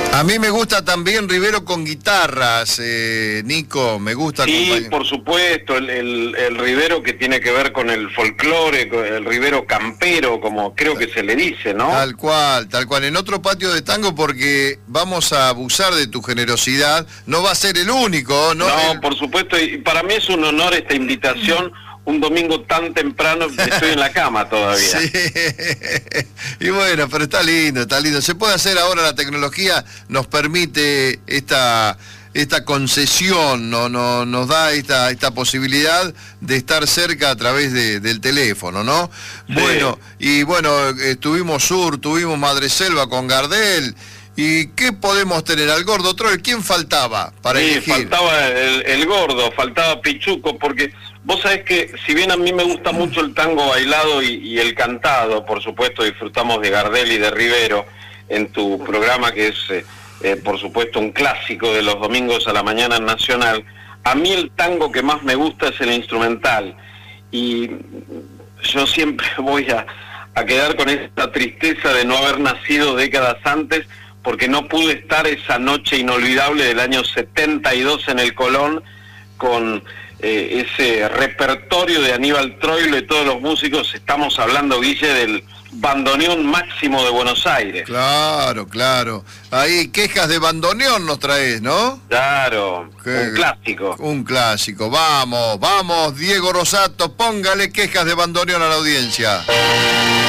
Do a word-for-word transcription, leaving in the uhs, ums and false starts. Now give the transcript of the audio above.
A mí me gusta también Rivero con guitarras, eh, Nico, me gusta. Sí, acompañar. Por supuesto, el, el, el Rivero que tiene que ver con el folclore, el Rivero campero, como creo que se le dice, ¿no? Tal cual, tal cual. En otro patio de tango, porque vamos a abusar de tu generosidad, no va a ser el único, ¿no? No, el... por supuesto, y para mí es un honor esta invitación. Un domingo tan temprano, estoy en la cama todavía. Sí, y bueno, pero está lindo, está lindo. Se puede hacer ahora, la tecnología nos permite esta, esta concesión, no, no, nos da esta, esta posibilidad de estar cerca a través de, del teléfono, ¿no? Sí. Bueno, y bueno, estuvimos Sur, tuvimos Madreselva con Gardel. ¿Y qué podemos tener? Al Gordo Troll, ¿quién faltaba para sí, elegir? faltaba el, el Gordo, faltaba Pichuco, porque vos sabés que si bien a mí me gusta mucho el tango bailado y, y el cantado, por supuesto disfrutamos de Gardel y de Rivero en tu programa, que es eh, eh, por supuesto un clásico de los domingos a la mañana en Nacional, a mí el tango que más me gusta es el instrumental, y yo siempre voy a, a quedar con esta tristeza de no haber nacido décadas antes, porque no pude estar esa noche inolvidable del año setenta y dos en el Colón con eh, ese repertorio de Aníbal Troilo y todos los músicos. Estamos hablando, Guille, del bandoneón máximo de Buenos Aires. Claro, claro. Ahí quejas de bandoneón nos traes, ¿no? Claro, Qué, un clásico. Un clásico. Vamos, vamos, Diego Rosato, póngale quejas de bandoneón a la audiencia.